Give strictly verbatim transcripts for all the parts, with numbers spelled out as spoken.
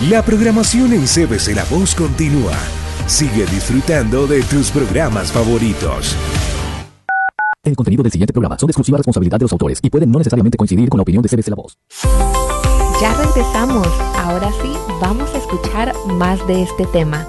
La programación en C B C La Voz continúa. Sigue disfrutando de tus programas favoritos. El contenido del siguiente programa son de exclusiva responsabilidad de los autores y pueden no necesariamente coincidir con la opinión de C B C La Voz. Ya regresamos. Ahora sí, vamos a escuchar más de este tema.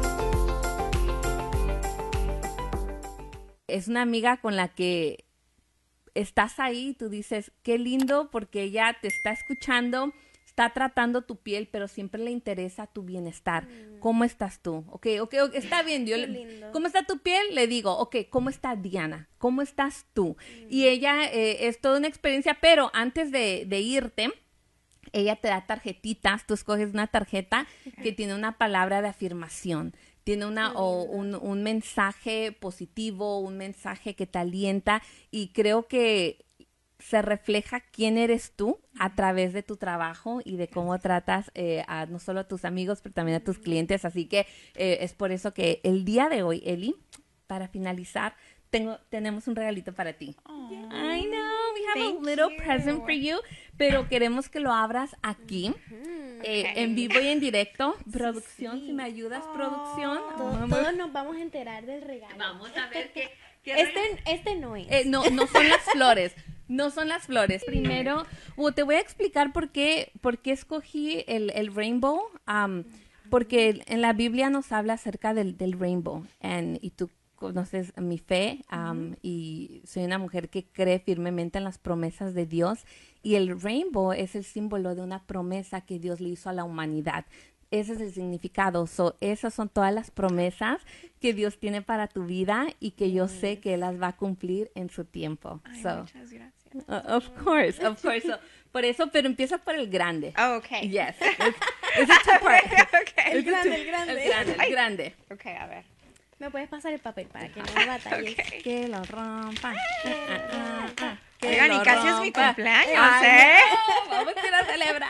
Es una amiga con la que estás ahí y tú dices, qué lindo porque ella te está escuchando, está tratando tu piel, pero siempre le interesa tu bienestar. Mm. ¿Cómo estás tú? Ok, ok, okay, está bien. Yo le, ¿cómo está tu piel? Le digo, ok, ¿cómo está Diana? ¿Cómo estás tú? Mm. Y ella eh, es toda una experiencia, pero antes de, de irte, ella te da tarjetitas, tú escoges una tarjeta okay. que tiene una palabra de afirmación. Tiene una o un, un mensaje positivo, un mensaje que te alienta y creo que se refleja quién eres tú a través de tu trabajo y de cómo tratas eh, a no solo a tus amigos, pero también a tus clientes. Así que eh, es por eso que el día de hoy, Eli, para finalizar, tengo, tenemos un regalito para ti. Aww. I know, we have Thank a little you. present for you, pero queremos que lo abras aquí. Mm-hmm. Eh, okay. En vivo y en directo. Producción, sí. Si me ayudas, Oh. producción. Todos, todos nos vamos a enterar del regalo. Vamos a ver qué. qué este, este no es. Eh, no, no son las flores. No son las flores. Primero, well, te voy a explicar por qué, por qué escogí el, el rainbow. Um, porque en la Biblia nos habla acerca del, del rainbow. And, y tú conoces mi fe um, uh-huh. y soy una mujer que cree firmemente en las promesas de Dios. Y el rainbow es el símbolo de una promesa que Dios le hizo a la humanidad. Ese es el significado. So, esas son todas las promesas que Dios tiene para tu vida y que yo sé que Él las va a cumplir en su tiempo. Ay, so, muchas gracias. Uh, of course, of course. So, por eso, pero empieza por el grande. Oh, okay. Yes. Es a two part. Okay. El grande, el grande. El grande, el grande. Okay, a ver. ¿Me puedes pasar el papel para que no me batalles? Okay. Que lo rompa. Ah, ah, ah, que Oigan, lo y casi es mi rompa. cumpleaños, Ay, ¿eh? no, vamos a ir a celebrar.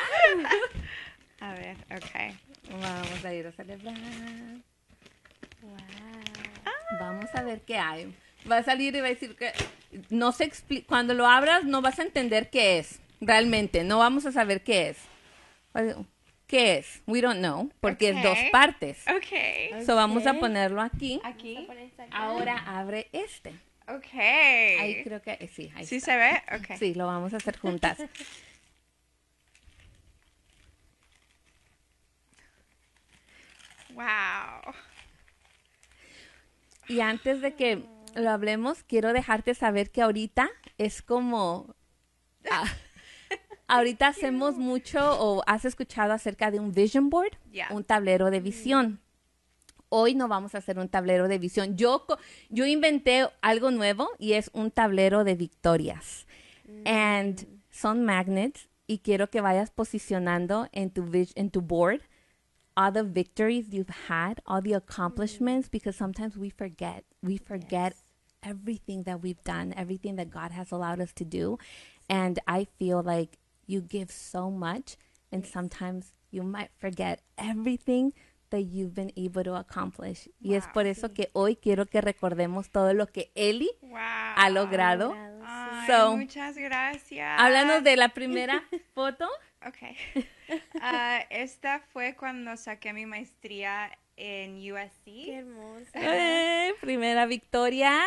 A ver, okay. Vamos a ir a celebrar. Wow. Vamos a ver qué hay. Va a salir y va a decir que no se expli- cuando lo abras no vas a entender qué es. Realmente, no vamos a saber qué es. ¿Qué es? We don't know, porque Okay. es dos partes. Okay. So vamos a ponerlo aquí. Aquí. Ahora abre este. Okay. Ahí creo que sí. Ahí ¿Sí está. se ve? Okay. Sí, lo vamos a hacer juntas. Wow. Y antes de que lo hablemos, quiero dejarte saber que ahorita es como... ah, ahorita hacemos mucho o has escuchado acerca de un vision board, Yeah. un tablero de visión. Hoy no vamos a hacer un tablero de visión. Yo, co- yo inventé algo nuevo y es un tablero de victorias. And son magnets y quiero que vayas posicionando en tu, vis- en tu board all the victories you've had, all the accomplishments, because sometimes we forget. We forget Yes. everything that we've done, everything that God has allowed us to do. And I feel like you give so much, and sometimes you might forget everything that you've been able to accomplish. Y es Wow. por eso que hoy quiero que recordemos todo lo que Eli Wow. ha logrado. Ay, So, muchas gracias. Háblanos de la primera foto. Okay. Ah, esta fue cuando saqué mi maestría en U S Qué C. hermosa. Eh, primera victoria.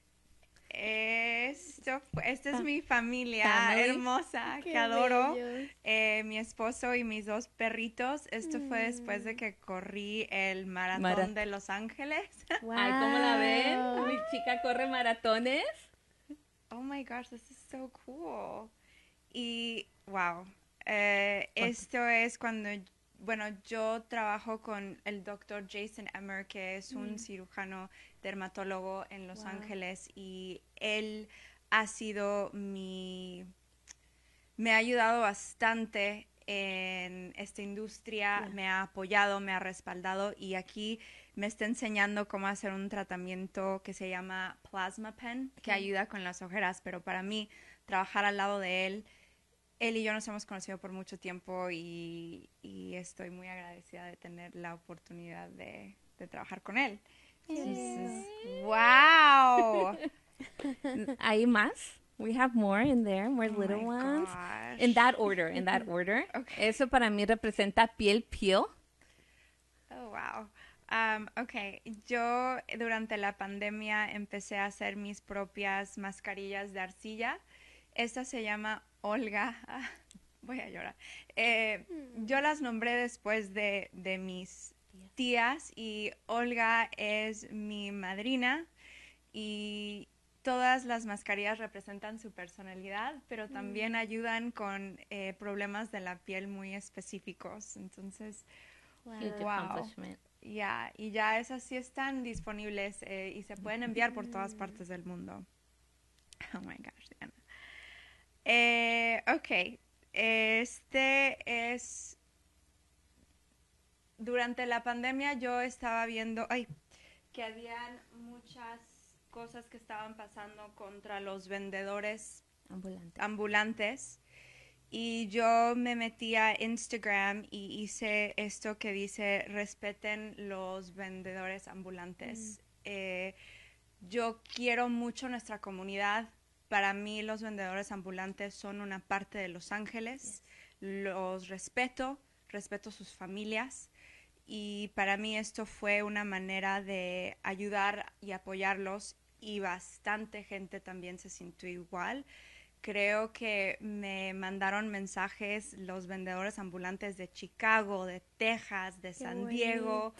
Esto, fue- esta es mi familia Family. hermosa Qué que adoro. bellos. Eh, mi esposo y mis dos perritos. Esto fue después de que corrí el maratón Marat- de Los Ángeles. Wow. Ay, ¿cómo la ven? Mi chica corre maratones. Oh my gosh, this is so cool. Y wow, eh, esto es cuando, bueno, yo trabajo con el doctor Jason Emmer, que es un cirujano dermatólogo en Los Wow. Ángeles, y él ha sido mi, me ha ayudado bastante en esta industria, Yeah. me ha apoyado, me ha respaldado, y aquí me está enseñando cómo hacer un tratamiento que se llama Plasma Pen, que ayuda con las ojeras, pero para mí, trabajar al lado de él, él y yo nos hemos conocido por mucho tiempo y, y estoy muy agradecida de tener la oportunidad de, de trabajar con él. Entonces, ¡wow! ¿Hay más? We have more in there, more Oh little my ones. gosh. In that order, in that order. Okay. Eso para mí representa piel peel. Oh, wow. Um, ok, yo durante la pandemia empecé a hacer mis propias mascarillas de arcilla. Esta se llama Olga. Ah, voy a llorar. Eh, yo las nombré después de, de mis tías y Olga es mi madrina y todas las mascarillas representan su personalidad, pero también ayudan con eh, problemas de la piel muy específicos. Entonces, Huge wow. accomplishment. Ya, y ya esas sí están disponibles eh, y se pueden enviar por todas partes del mundo. Oh my gosh, Diana. Eh, ok, este es... Durante la pandemia yo estaba viendo ay, que habían muchas cosas que estaban pasando contra los vendedores Ambulante. ambulantes. Y yo me metí a Instagram y hice esto que dice respeten los vendedores ambulantes. Mm. Eh, yo quiero mucho nuestra comunidad. Para mí los vendedores ambulantes son una parte de Los Ángeles. Yes. Los respeto, respeto sus familias. Y para mí esto fue una manera de ayudar y apoyarlos. Y bastante gente también se sintió igual. Creo que me mandaron mensajes los vendedores ambulantes de Chicago, de Texas, de Qué San bonito. Diego.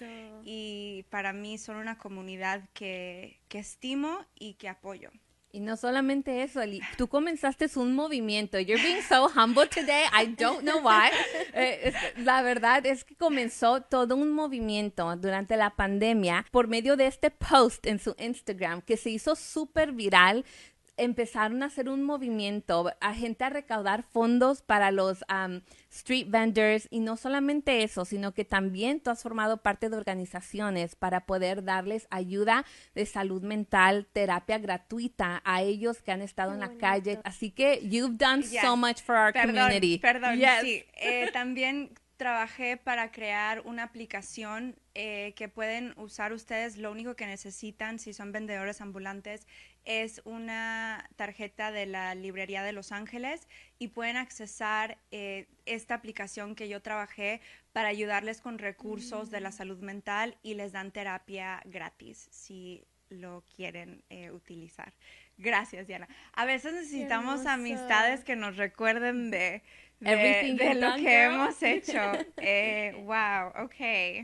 Y para mí son una comunidad que, que estimo y que apoyo. Y no solamente eso, Eli, tú comenzaste un movimiento. You're being so humble today. I don't know why. Eh, es, la verdad es que comenzó todo un movimiento durante la pandemia por medio de este post en su Instagram que se hizo súper viral. Empezaron a hacer un movimiento, a gente a recaudar fondos para los um, street vendors y no solamente eso, sino que también tú has formado parte de organizaciones para poder darles ayuda de salud mental, terapia gratuita a ellos que han estado Qué en la bonito. Calle. Así que you've done yes. so much for our perdón, community. Perdón, yes. sí. Eh, también trabajé para crear una aplicación eh, que pueden usar ustedes. Lo único que necesitan si son vendedores ambulantes es una tarjeta de la librería de Los Ángeles y pueden accesar eh, esta aplicación que yo trabajé para ayudarles con recursos mm. de la salud mental y les dan terapia gratis si lo quieren eh, utilizar. Gracias, Diana. A veces necesitamos amistades que nos recuerden de, de, de lo que girl. hemos hecho. eh, wow, ok.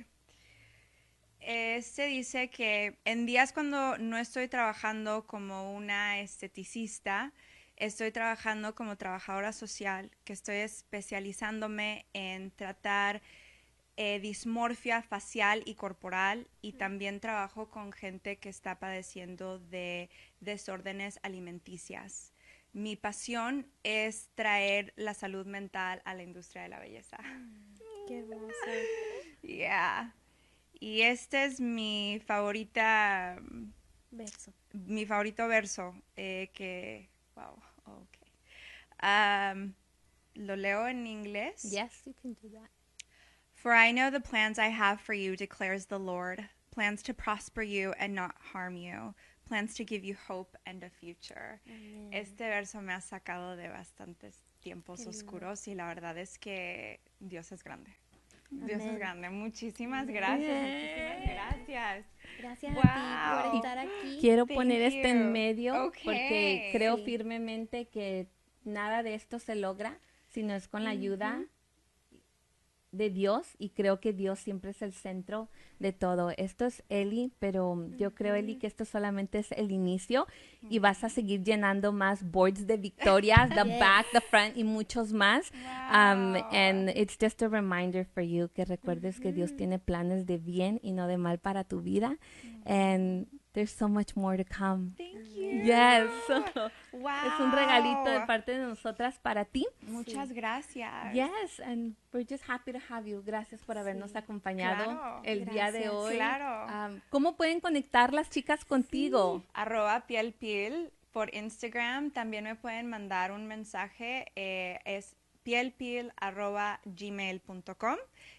Este dice que en días cuando no estoy trabajando como una esteticista, estoy trabajando como trabajadora social, que estoy especializándome en tratar eh, dismorfia facial y corporal y también trabajo con gente que está padeciendo de desórdenes alimenticias. Mi pasión es traer la salud mental a la industria de la belleza. Qué hermoso. Yeah. Y este es mi favorita verso. Mi favorito verso eh, que wow, okay. Um, lo leo en inglés. Yes, you can do that. For I know the plans I have for you, declares the Lord, plans to prosper you and not harm you, plans to give you hope and a future. Amen. Este verso me ha sacado de bastantes tiempos Qué oscuros lindo. Y la verdad es que Dios es grande. Dios Amen. Es grande. Muchísimas Amen. Gracias. Yeah. Muchísimas gracias. Gracias wow. a ti por estar aquí. Quiero Thank poner you. Este en medio okay. porque creo sí. firmemente que nada de esto se logra si no es con la ayuda uh-huh. de Dios y creo que Dios siempre es el centro de todo. Esto es Eli, pero uh-huh. yo creo, Eli, que esto solamente es el inicio uh-huh. y vas a seguir llenando más boards de victorias, the yes. back, the front y muchos más. Wow. Um, and it's just a reminder for you que recuerdes uh-huh. que Dios tiene planes de bien y no de mal para tu vida. Uh-huh. And there's so much more to come. Thank you. Yes. Wow. Es un regalito de parte de nosotras para ti. Muchas sí. gracias. Yes, and we're just happy to have you. Gracias por habernos sí. acompañado claro. el gracias. día de hoy. Claro. Um, ¿Cómo pueden conectar las chicas contigo? Sí. Arroba piel peel por Instagram. También me pueden mandar un mensaje. Eh, es pielpeel arroba gmail punto com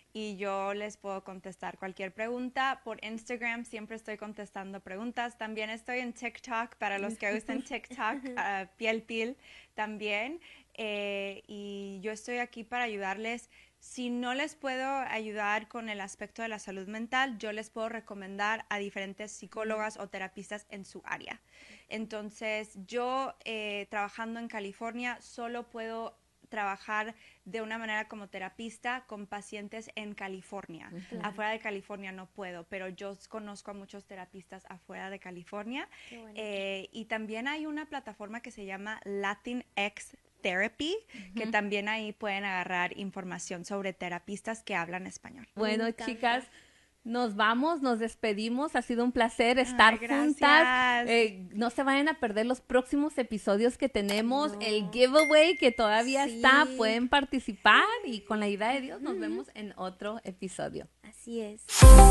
y yo les puedo contestar cualquier pregunta. Por Instagram siempre estoy contestando preguntas. También estoy en TikTok, para los que usan TikTok, uh, Piel Pil también. Eh, y yo estoy aquí para ayudarles. Si no les puedo ayudar con el aspecto de la salud mental, yo les puedo recomendar a diferentes psicólogas o terapistas en su área. Entonces, yo eh, trabajando en California solo puedo trabajar de una manera como terapista con pacientes en California. Uh-huh. Afuera de California no puedo, pero yo conozco a muchos terapistas afuera de California. Bueno. Eh, y también hay una plataforma que se llama Latinx Therapy, uh-huh. que también ahí pueden agarrar información sobre terapistas que hablan español. Bueno, chicas, nos vamos, nos despedimos. Ha sido un placer estar Ay, juntas. Eh, no se vayan a perder los próximos episodios que tenemos. No. El giveaway que todavía sí. está. Pueden participar y con la ayuda de Dios nos uh-huh. vemos en otro episodio. Así es.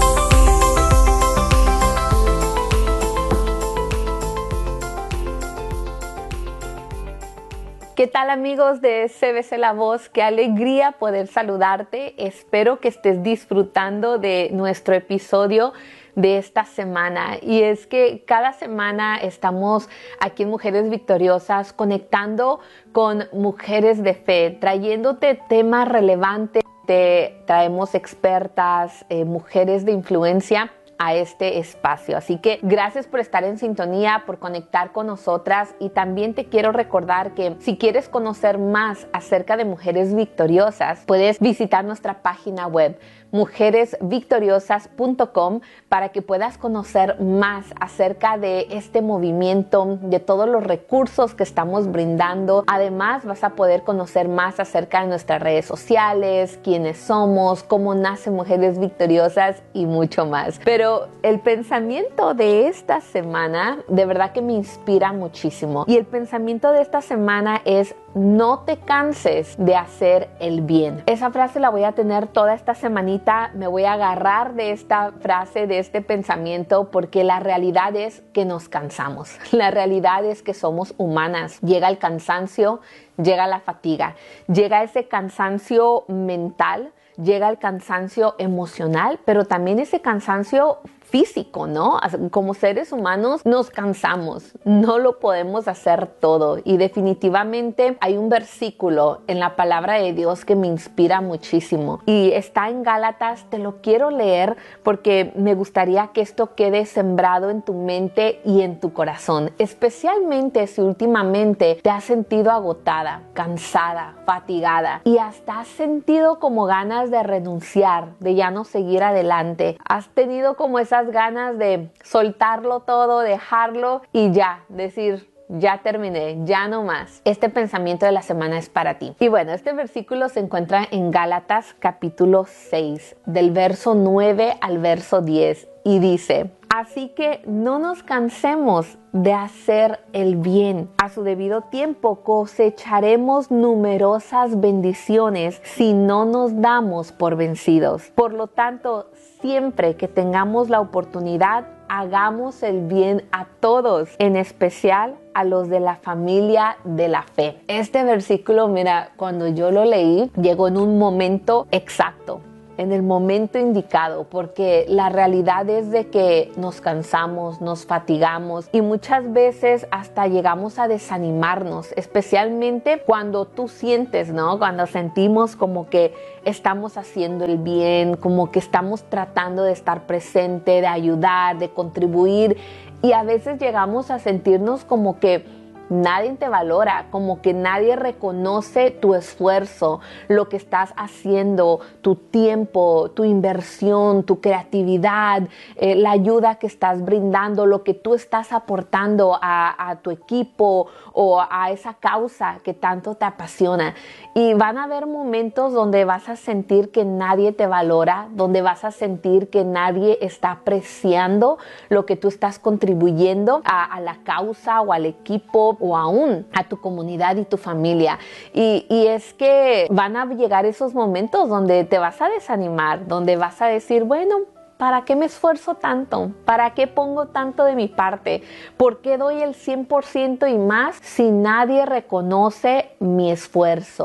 ¿Qué tal, amigos de C B C La Voz? Qué alegría poder saludarte. Espero que estés disfrutando de nuestro episodio de esta semana. Y es que cada semana estamos aquí en Mujeres Victoriosas conectando con mujeres de fe, trayéndote temas relevantes. Te traemos expertas, eh, mujeres de influencia a este espacio. Así que gracias por estar en sintonía, por conectar con nosotras, y también te quiero recordar que si quieres conocer más acerca de Mujeres Victoriosas, puedes visitar nuestra página web mujeres victoriosas punto com para que puedas conocer más acerca de este movimiento, de todos los recursos que estamos brindando. Además, vas a poder conocer más acerca de nuestras redes sociales, quiénes somos, cómo nace Mujeres Victoriosas y mucho más. Pero el pensamiento de esta semana de verdad que me inspira muchísimo. Y el pensamiento de esta semana es: no te canses de hacer el bien. Esa frase la voy a tener toda esta semanita. Me voy a agarrar de esta frase, de este pensamiento, porque la realidad es que nos cansamos. La realidad es que somos humanas. Llega el cansancio, llega la fatiga, llega ese cansancio mental, llega el cansancio emocional, pero también ese cansancio físico, ¿no? Como seres humanos nos cansamos, no lo podemos hacer todo, y definitivamente hay un versículo en la palabra de Dios que me inspira muchísimo y está en Gálatas. Te lo quiero leer porque me gustaría que esto quede sembrado en tu mente y en tu corazón, especialmente si últimamente te has sentido agotada, cansada, fatigada y hasta has sentido como ganas de renunciar, de ya no seguir adelante. Has tenido como esa ganas de soltarlo todo, dejarlo y ya, decir: ya terminé, ya no más. Este pensamiento de la semana es para ti. Y bueno, este versículo se encuentra en Gálatas capítulo seis, del verso nueve al verso diez, y dice: así que no nos cansemos de hacer el bien. A su debido tiempo cosecharemos numerosas bendiciones si no nos damos por vencidos. Por lo tanto, siempre que tengamos la oportunidad, hagamos el bien a todos, en especial a los de la familia de la fe. Este versículo, mira, cuando yo lo leí, llegó en un momento exacto, en el momento indicado, porque la realidad es de que nos cansamos, nos fatigamos y muchas veces hasta llegamos a desanimarnos, especialmente cuando tú sientes, ¿no? Cuando sentimos como que estamos haciendo el bien, como que estamos tratando de estar presente, de ayudar, de contribuir, y a veces llegamos a sentirnos como que nadie te valora, como que nadie reconoce tu esfuerzo, lo que estás haciendo, tu tiempo, tu inversión, tu creatividad, eh, la ayuda que estás brindando, lo que tú estás aportando a, a tu equipo o a esa causa que tanto te apasiona. Y van a haber momentos donde vas a sentir que nadie te valora, donde vas a sentir que nadie está apreciando lo que tú estás contribuyendo a, a la causa o al equipo o aún a tu comunidad y tu familia. Y, y es que van a llegar esos momentos donde te vas a desanimar, donde vas a decir: bueno, ¿para qué me esfuerzo tanto? ¿Para qué pongo tanto de mi parte? ¿Por qué doy el cien por ciento y más si nadie reconoce mi esfuerzo,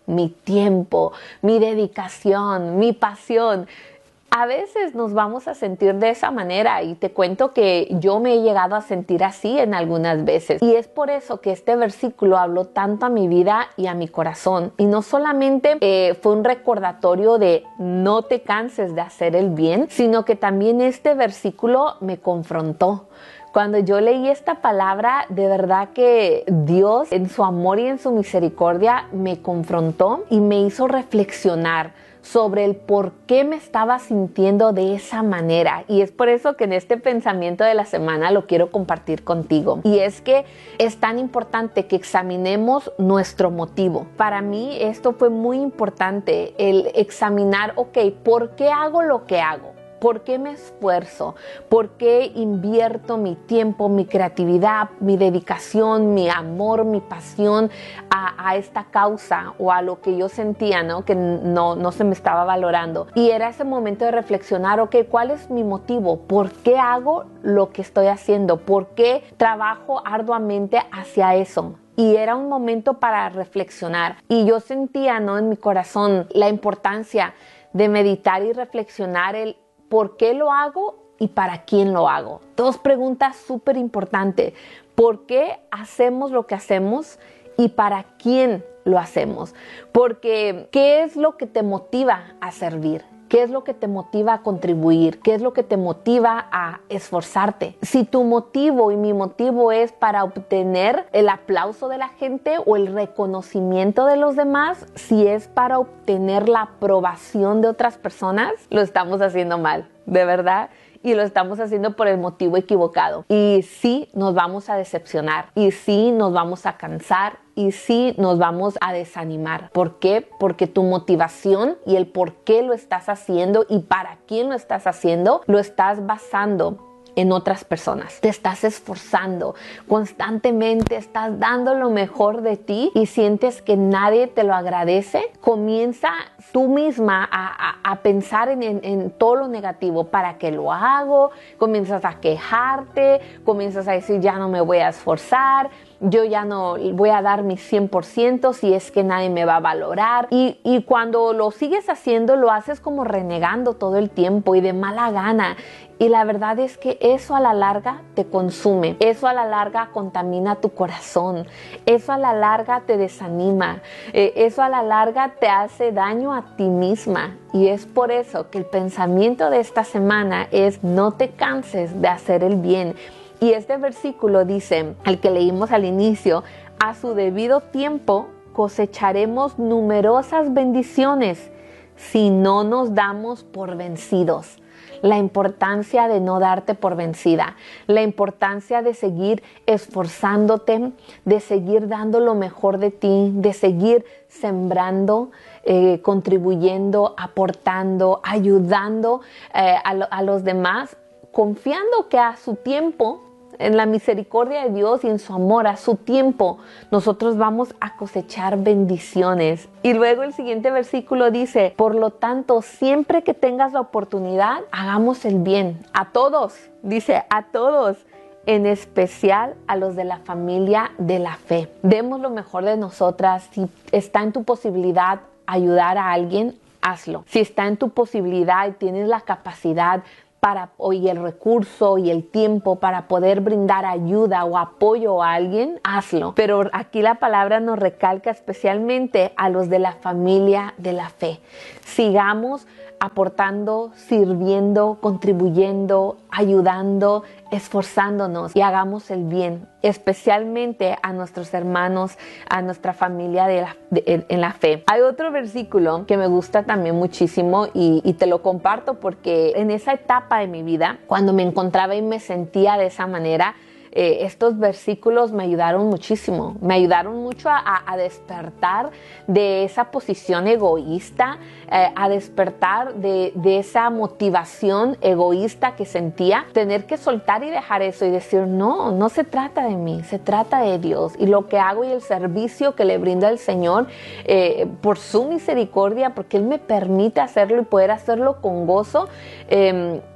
mi tiempo, mi dedicación, mi pasión. A veces nos vamos a sentir de esa manera y te cuento que yo me he llegado a sentir así en algunas veces. Y es por eso que este versículo habló tanto a mi vida y a mi corazón. Y no solamente eh, fue un recordatorio de no te canses de hacer el bien, sino que también este versículo me confrontó. Cuando yo leí esta palabra, de verdad que Dios en su amor y en su misericordia me confrontó y me hizo reflexionar sobre el por qué me estaba sintiendo de esa manera. Y es por eso que en este pensamiento de la semana lo quiero compartir contigo. Y es que es tan importante que examinemos nuestro motivo. Para mí esto fue muy importante, el examinar, ok, ¿por qué hago lo que hago? ¿Por qué me esfuerzo? ¿Por qué invierto mi tiempo, mi creatividad, mi dedicación, mi amor, mi pasión a, a esta causa o a lo que yo sentía, ¿no? Que no, no se me estaba valorando? Y era ese momento de reflexionar, ok, ¿cuál es mi motivo? ¿Por qué hago lo que estoy haciendo? ¿Por qué trabajo arduamente hacia eso? Y era un momento para reflexionar. Y yo sentía, ¿no? En mi corazón la importancia de meditar y reflexionar el ¿por qué lo hago y para quién lo hago? Dos preguntas súper importantes. ¿Por qué hacemos lo que hacemos y para quién lo hacemos? Porque ¿qué es lo que te motiva a servir? ¿Qué es lo que te motiva a contribuir? ¿Qué es lo que te motiva a esforzarte? Si tu motivo y mi motivo es para obtener el aplauso de la gente o el reconocimiento de los demás, si es para obtener la aprobación de otras personas, lo estamos haciendo mal, de verdad. Y lo estamos haciendo por el motivo equivocado. Y sí nos vamos a decepcionar. Y sí nos vamos a cansar. Y sí nos vamos a desanimar. ¿Por qué? Porque tu motivación y el por qué lo estás haciendo y para quién lo estás haciendo, lo estás basando en otras personas. Te estás esforzando constantemente, estás dando lo mejor de ti y sientes que nadie te lo agradece. Comienza tú misma a, a, a pensar en, en, en todo lo negativo. ¿Para qué lo hago? Comienzas a quejarte, comienzas a decir ya no me voy a esforzar, yo ya no voy a dar mi cien por ciento si es que nadie me va a valorar. Y, y cuando lo sigues haciendo, lo haces como renegando todo el tiempo y de mala gana. Y la verdad es que eso a la larga te consume, eso a la larga contamina tu corazón, eso a la larga te desanima, eh, eso a la larga te hace daño a ti misma. Y es por eso que el pensamiento de esta semana es no te canses de hacer el bien. Y este versículo dice, el que leímos al inicio, a su debido tiempo cosecharemos numerosas bendiciones si no nos damos por vencidos. La importancia de no darte por vencida, la importancia de seguir esforzándote, de seguir dando lo mejor de ti, de seguir sembrando, eh, contribuyendo, aportando, ayudando eh, a, lo, a los demás, confiando que a su tiempo, en la misericordia de Dios y en su amor, a su tiempo, nosotros vamos a cosechar bendiciones. Y luego el siguiente versículo dice, por lo tanto, siempre que tengas la oportunidad, hagamos el bien. A todos, dice, a todos, en especial a los de la familia de la fe. Demos lo mejor de nosotras. Si está en tu posibilidad ayudar a alguien, hazlo. Si está en tu posibilidad y tienes la capacidad para, y el recurso y el tiempo para poder brindar ayuda o apoyo a alguien, hazlo. Pero aquí la palabra nos recalca especialmente a los de la familia de la fe. Sigamos aportando, sirviendo, contribuyendo, ayudando, esforzándonos y hagamos el bien, especialmente a nuestros hermanos, a nuestra familia de la, de, en la fe. Hay otro versículo que me gusta también muchísimo y, y te lo comparto porque en esa etapa de mi vida, cuando me encontraba y me sentía de esa manera, Eh, estos versículos me ayudaron muchísimo, me ayudaron mucho a, a, a despertar de esa posición egoísta, eh, a despertar de, de esa motivación egoísta que sentía, tener que soltar y dejar eso y decir, no, no se trata de mí, se trata de Dios y lo que hago y el servicio que le brinda el Señor eh, por su misericordia, porque Él me permite hacerlo y poder hacerlo con gozo. Eh,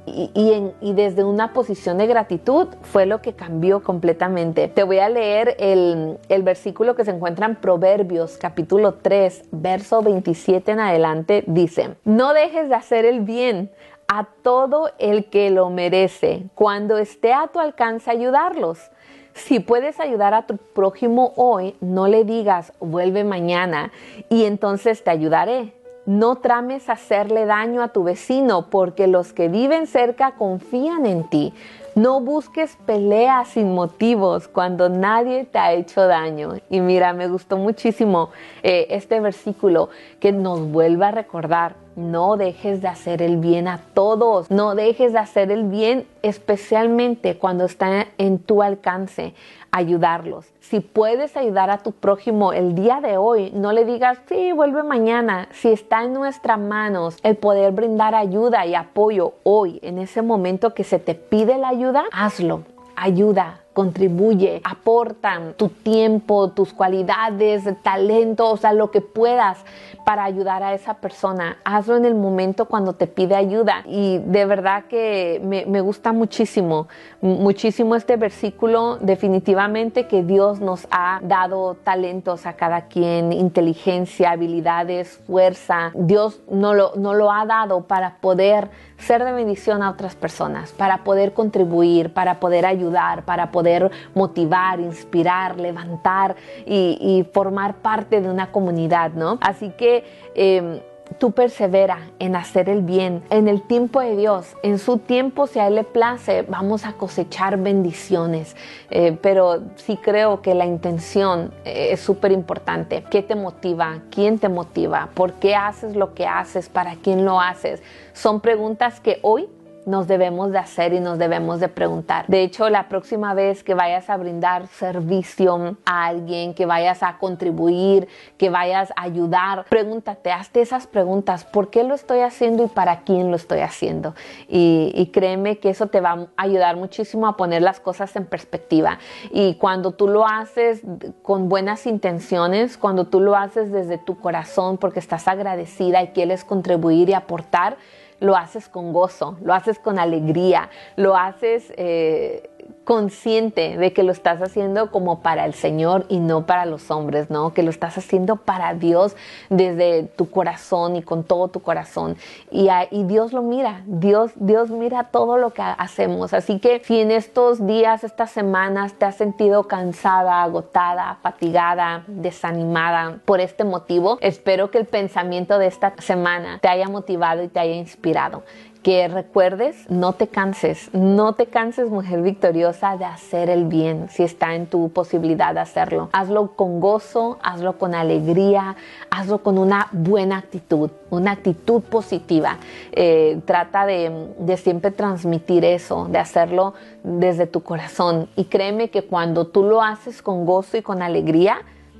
y, y, en, y desde una posición de gratitud fue lo que cambió completamente. Te voy a leer el, el versículo que se encuentra en Proverbios capítulo tres, verso veintisiete en adelante. Dice: no dejes de hacer el bien a todo el que lo merece, cuando esté a tu alcance ayudarlos. Si puedes ayudar a tu prójimo hoy, no le digas vuelve mañana y entonces te ayudaré. No trames hacerle daño a tu vecino, porque los que viven cerca confían en ti. No busques peleas sin motivos cuando nadie te ha hecho daño. Y mira, me gustó muchísimo eh, este versículo que nos vuelve a recordar: no dejes de hacer el bien a todos. No dejes de hacer el bien, especialmente cuando está en tu alcance ayudarlos. Si puedes ayudar a tu prójimo el día de hoy, no le digas sí, vuelve mañana. Si está en nuestras manos el poder brindar ayuda y apoyo hoy, en ese momento que se te pide la ayuda, hazlo. Ayuda, contribuye, aporta tu tiempo, tus cualidades, talento, o sea, lo que puedas para ayudar a esa persona. Hazlo en el momento cuando te pide ayuda. Y de verdad que me, me gusta muchísimo, muchísimo este versículo. Definitivamente que Dios nos ha dado talentos a cada quien, inteligencia, habilidades, fuerza. Dios no lo, no lo ha dado para poder ser de bendición a otras personas, para poder contribuir, para poder ayudar, para poder motivar, inspirar, levantar y, y formar parte de una comunidad, ¿no? Así que eh, tú persevera en hacer el bien en el tiempo de Dios. En su tiempo, si a Él le place, vamos a cosechar bendiciones. Eh, pero sí creo que la intención eh, es súper importante. ¿Qué te motiva? ¿Quién te motiva? ¿Por qué haces lo que haces? ¿Para quién lo haces? Son preguntas que hoy nos debemos de hacer y nos debemos de preguntar. De hecho, la próxima vez que vayas a brindar servicio a alguien, que vayas a contribuir, que vayas a ayudar, pregúntate, hazte esas preguntas. ¿Por qué lo estoy haciendo y para quién lo estoy haciendo? Y, y créeme que eso te va a ayudar muchísimo a poner las cosas en perspectiva. Y cuando tú lo haces con buenas intenciones, cuando tú lo haces desde tu corazón porque estás agradecida y quieres contribuir y aportar, lo haces con gozo, lo haces con alegría, lo haces eh, consciente de que lo estás haciendo como para el Señor y no para los hombres, ¿no? Que lo estás haciendo para Dios desde tu corazón y con todo tu corazón. Y, y Dios lo mira, Dios, Dios mira todo lo que hacemos. Así que si en estos días, estas semanas te has sentido cansada, agotada, fatigada, desanimada por este motivo, espero que el pensamiento de esta semana te haya motivado y te haya inspirado. Que recuerdes, no te canses, no te canses, mujer victoriosa, de hacer el bien si está en tu posibilidad de hacerlo. Hazlo con gozo, hazlo con alegría, hazlo con una buena actitud, una actitud positiva. Eh, trata de, de siempre transmitir eso, de hacerlo desde tu corazón. Y créeme que cuando tú lo haces con gozo y con alegría,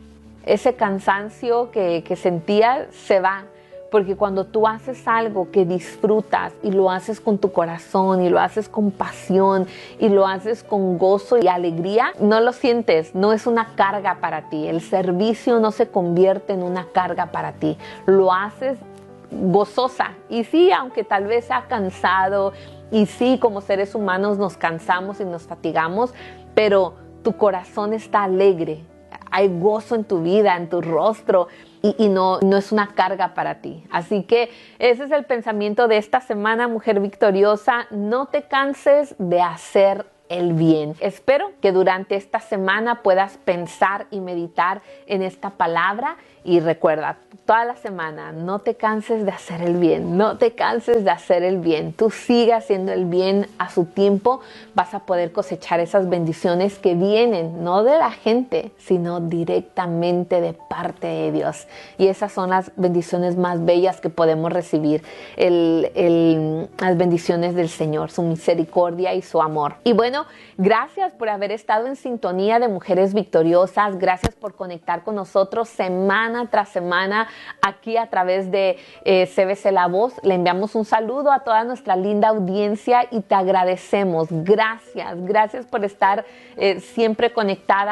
ese cansancio que, que sentías se va. Porque cuando tú haces algo que disfrutas y lo haces con tu corazón y lo haces con pasión y lo haces con gozo y alegría, no lo sientes, no es una carga para ti. El servicio no se convierte en una carga para ti. Lo haces gozosa. Y sí, aunque tal vez sea cansado, y sí, como seres humanos nos cansamos y nos fatigamos, pero tu corazón está alegre. Hay gozo en tu vida, en tu rostro. Y, y no, no es una carga para ti. Así que ese es el pensamiento de esta semana, mujer victoriosa. No te canses de hacer el bien. Espero que durante esta semana puedas pensar y meditar en esta palabra. Y recuerda, toda la semana, no te canses de hacer el bien, no te canses de hacer el bien. Tú sigue haciendo el bien a su tiempo, vas a poder cosechar esas bendiciones que vienen, no de la gente, sino directamente de parte de Dios. Y esas son las bendiciones más bellas que podemos recibir, el, el, las bendiciones del Señor, su misericordia y su amor. Y bueno, gracias por haber estado en sintonía de Mujeres Victoriosas, gracias por conectar con nosotros semana tras semana aquí a través de eh, C B C La Voz. Le enviamos un saludo a toda nuestra linda audiencia y te agradecemos. Gracias, gracias por estar eh, siempre conectada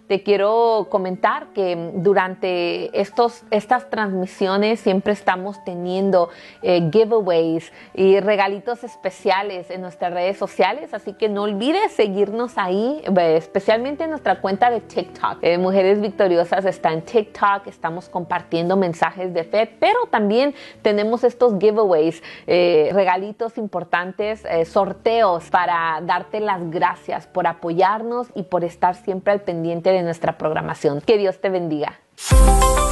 te quiero comentar que durante estos, estas transmisiones siempre estamos teniendo eh, giveaways y regalitos especiales en nuestras redes sociales, así que no olvides seguirnos ahí, especialmente en nuestra cuenta de TikTok. Eh, Mujeres Victoriosas está en TikTok, estamos compartiendo mensajes de fe, pero también tenemos estos giveaways, eh, regalitos importantes, eh, sorteos para darte las gracias por apoyarnos y por estar siempre al pendiente de nuestra programación. Que Dios te bendiga.